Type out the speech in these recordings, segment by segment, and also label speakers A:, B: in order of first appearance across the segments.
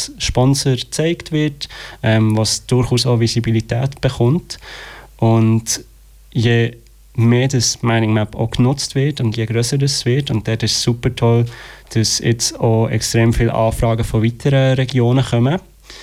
A: als Sponsor gezeigt wird, was durchaus auch Visibilität bekommt. Und je mehr das Mining Map auch genutzt wird und je grösser das wird, und dort ist es super toll, dass jetzt auch extrem viele Anfragen von weiteren Regionen kommen,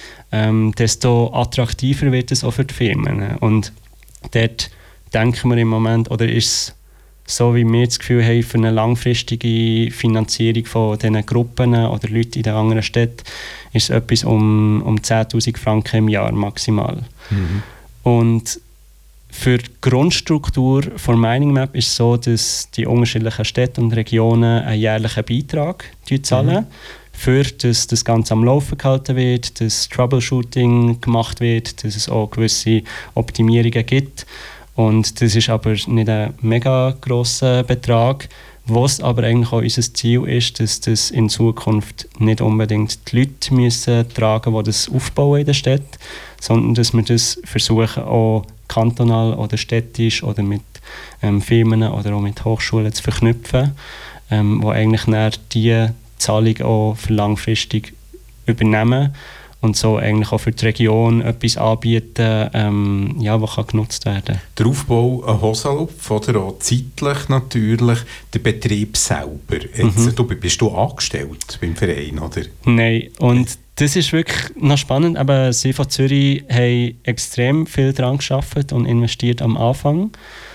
A: desto attraktiver wird es auch für die Firmen. Und dort denken wir im Moment, oder ist es so, wie wir das Gefühl haben, für eine langfristige Finanzierung von diesen Gruppen oder Leuten in den anderen Städten, ist es etwas um 10'000 Franken im Jahr maximal. Mhm. Und für die Grundstruktur von Mining Map ist es so, dass die unterschiedlichen Städte und Regionen einen jährlichen Beitrag zahlen, für dass das Ganze am Laufen gehalten wird, dass Troubleshooting gemacht wird, dass es auch gewisse Optimierungen gibt. Und das ist aber nicht ein mega grosser Betrag, was aber eigentlich auch unser Ziel ist, dass das in Zukunft nicht unbedingt die Leute müssen tragen, die das aufbauen in der Stadt, sondern dass wir das versuchen, auch kantonal oder städtisch oder mit Firmen oder auch mit Hochschulen zu verknüpfen, wo eigentlich dann diese Zahlung auch für langfristig übernehmen und so eigentlich auch für die Region etwas anbieten, was kann genutzt werden kann.
B: Der Aufbau an Hosalupf, oder auch zeitlich natürlich, der Betrieb selber. Jetzt, bist du angestellt beim Verein, oder?
A: Nein, und das ist wirklich noch spannend, aber sie von Zürich haben extrem viel daran gearbeitet und investiert am Anfang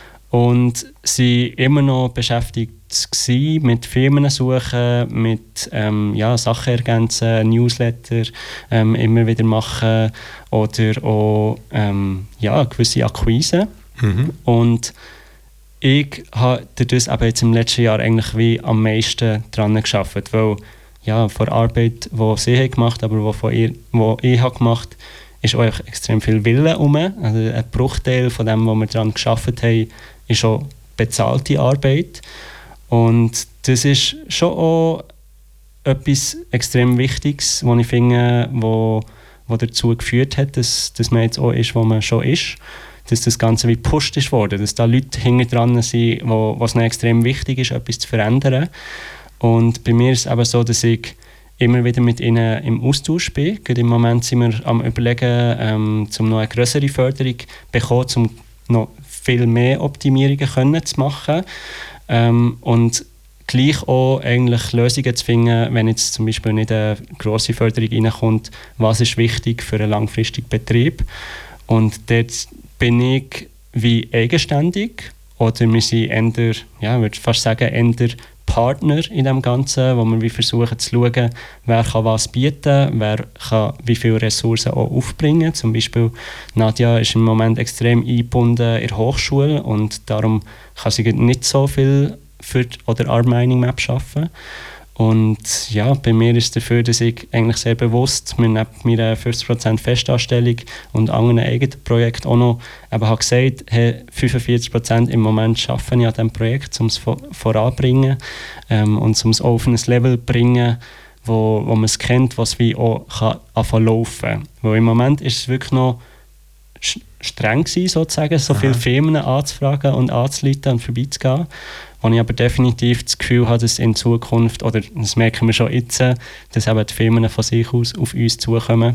A: und sie immer noch beschäftigt mit Firmen suchen, mit Sachen ergänzen, Newsletter immer wieder machen oder auch gewisse Akquise. Mhm. Und ich habe das aber jetzt im letzten Jahr eigentlich wie am meisten daran gearbeitet, weil von der Arbeit, die sie haben gemacht haben, aber die ich habe gemacht, ist auch extrem viel Wille herum. Also ein Bruchteil von dem, was wir daran gearbeitet haben, ist auch bezahlte Arbeit. Und das ist schon auch etwas extrem Wichtiges, was ich finde, wo dazu geführt hat, dass man jetzt auch ist, wo man schon ist. Dass das Ganze wie gepusht ist worden, dass da Leute hinten dran sind, was ihnen extrem wichtig ist, etwas zu verändern. Und bei mir ist es eben so, dass ich immer wieder mit ihnen im Austausch bin. Gerade im Moment sind wir am Überlegen, um noch eine größere Förderung zu bekommen, um noch viel mehr Optimierungen zu machen. Und gleich auch eigentlich Lösungen zu finden, wenn jetzt zum Beispiel nicht eine grosse Förderung reinkommt, was ist wichtig für einen langfristigen Betrieb. Und dort bin ich wie eigenständig, oder wir sind eher, ich würde fast sagen, eher Partner in dem Ganzen, wo wir wie versuchen zu schauen, wer kann was bieten, wer kann wie viele Ressourcen auch aufbringen. Zum Beispiel Nadja ist im Moment extrem eingebunden in der Hochschule und darum kann sie nicht so viel für oder Mining Map arbeiten. Und bei mir ist es dafür, dass ich eigentlich sehr bewusst neben meiner 50% Festanstellung und anderen eigenen Projekten auch noch habe gesagt, hey, 45% im Moment arbeite ich an diesem Projekt, um es voranbringen und um es auf ein Level zu bringen, wo man es kennt, was wie auch anfangen laufen. Weil im Moment ist es wirklich noch streng gewesen, sozusagen, so viele Firmen anzufragen und anzuleiten und vorbeizugehen. Wo ich aber definitiv das Gefühl habe, dass in Zukunft, oder das merken wir schon jetzt, dass eben die Firmen von sich aus auf uns zukommen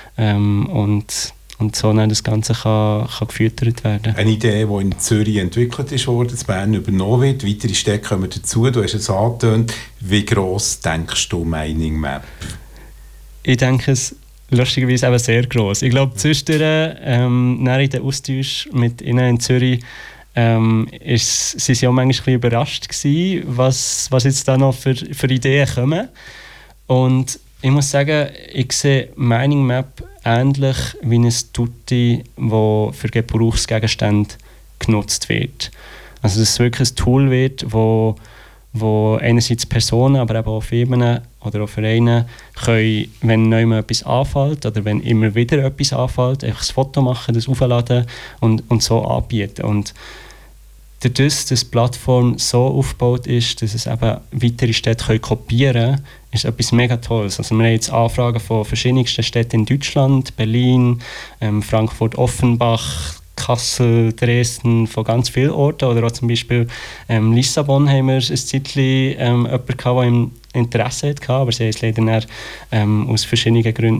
A: und so dann das Ganze kann gefüttert werden.
B: Eine Idee, die in Zürich entwickelt ist worden, in Bern übernommen wird, weitere Städte kommen dazu. Du hast es angetönt. Wie gross denkst du Mining Map?
A: Ich denke es lustigerweise eben sehr gross. Ich glaube, zwischendurch, in den Austausch mit ihnen in Zürich, sie waren auch manchmal ein bisschen überrascht gewesen, was jetzt da noch für Ideen kommen. Und ich muss sagen, ich sehe Mining Map ähnlich wie ein Tutti, das für Gebrauchsgegenstände genutzt wird. Also dass es wirklich ein Tool wird, wo einerseits Personen, aber eben auch Firmen oder auch Vereine können, wenn neu etwas anfällt oder wenn immer wieder etwas anfällt, einfach ein Foto machen, das aufladen und so anbieten. Und dadurch, dass die Plattform so aufgebaut ist, dass es eben weitere Städte kopieren können, ist etwas mega Tolles. Also wir haben jetzt Anfragen von verschiedensten Städten in Deutschland, Berlin, Frankfurt, Offenbach, Kassel, Dresden, von ganz vielen Orten. Oder auch zum Beispiel Lissabon haben wir ein Zeitchen jemanden gehabt, der Interesse hatte, aber sie haben es leider aus verschiedenen Gründen